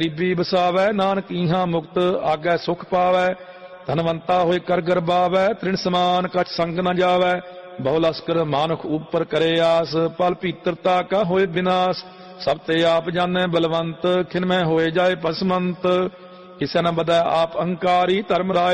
ਗਰੀਬੀ ਵਸਾਵੈ ਨਾਨਕ ਈਹਾਂ ਮੁਕਤ ਆਗੈ ਸੁਖ ਪਾਵੈ। ਧਨਵੰਤਾ ਹੋਏ ਕਰ ਗਰਬਾਵੈ ਤ੍ਰਿਣ ਸਮਾਨ ਕਛ ਸੰਗ ਨ ਜਾਵੈ। ਬਹੁ ਲਸਕਰ ਮਾਨੁਖ ਉਪਰ ਕਰੇ ਆਸ ਪਲ ਭੀਤਰਤਾ ਕਾ ਹੋਏ ਵਿਨਾਸ਼। ਸਭ ਤੇ ਆਪ ਜਾਣੈ ਬਲਵੰਤ ਖਿਨ ਮੈਂ ਹੋਏ ਜਾਏ ਭਸਮੰਤ। ਕਿਸੈ ਨ ਬਦੈ ਆਪ ਅਹੰਕਾਰੀ ਧਰਮ ਰਾਏ